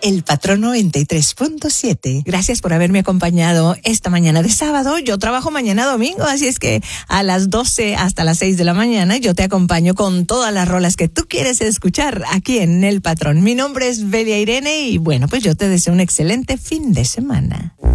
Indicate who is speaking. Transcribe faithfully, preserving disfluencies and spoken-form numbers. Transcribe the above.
Speaker 1: El Patrón noventa y tres punto siete. Gracias por haberme acompañado esta mañana de sábado. Yo trabajo mañana domingo, así es que a las doce hasta las seis de la mañana yo te acompaño con todas las rolas que tú quieres escuchar aquí en El Patrón. Mi nombre es Belia Irene y bueno, pues yo te deseo un excelente fin de semana.